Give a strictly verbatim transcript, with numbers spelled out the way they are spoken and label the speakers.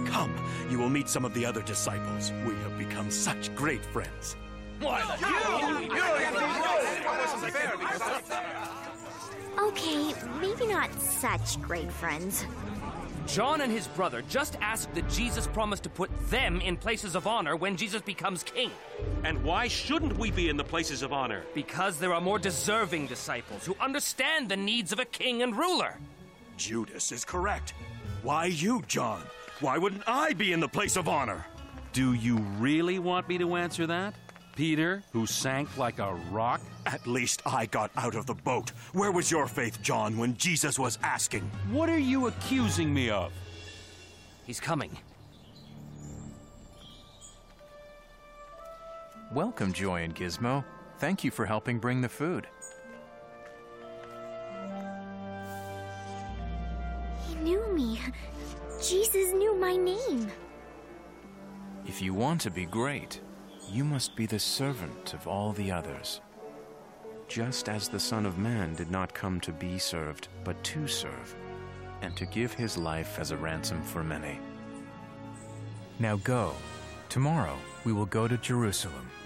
Speaker 1: Come, you will meet some of the other disciples. We have become such great friends.
Speaker 2: Okay, maybe not such great friends.
Speaker 3: John and his brother just asked that Jesus promised to put them in places of honor when Jesus becomes king.
Speaker 4: And why shouldn't we be in the places of honor?
Speaker 3: Because there are more deserving disciples who understand the needs of a king and ruler.
Speaker 1: Judas is correct. Why you, John? Why wouldn't I be in the place of honor?
Speaker 4: Do you really want me to answer that? Peter, who sank like a rock?
Speaker 1: At least I got out of the boat. Where was your faith, John, when Jesus was asking?
Speaker 4: What are you accusing me of?
Speaker 3: He's coming.
Speaker 5: Welcome, Joy and Gizmo. Thank you for helping bring the food.
Speaker 2: He knew me. Jesus knew my name.
Speaker 5: If you want to be great, you must be the servant of all the others. Just as the Son of Man did not come to be served, but to serve, and to give his life as a ransom for many. Now go. Tomorrow we will go to Jerusalem.